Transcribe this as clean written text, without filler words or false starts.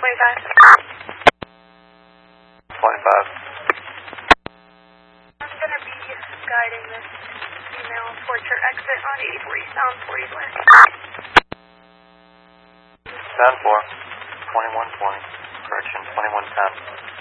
25. I'm going to be guiding this female towards her exit on 84 Eastbound 40 West. Sound 4, 2120, correction, 2110.